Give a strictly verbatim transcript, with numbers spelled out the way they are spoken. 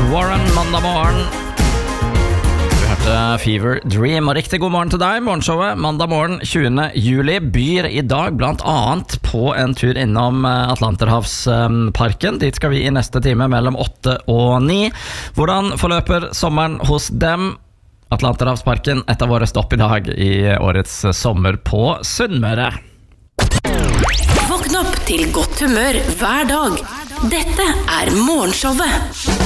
Warren mandag morgen. Du hørte Fever Dream, og riktig god morgen til deg. Morgenshowet mandag morgen tjuende juli byr i dag blant annet på en tur innom Atlanterhavsparken. Dit skal vi i neste time mellom åtte og ni. Hvordan forløper sommeren hos dem? Atlanterhavsparken, et av våre stopp i dag i årets sommer på Sunnmøre. Våkn opp til godt humør hver dag. Dette er Morgenshowet.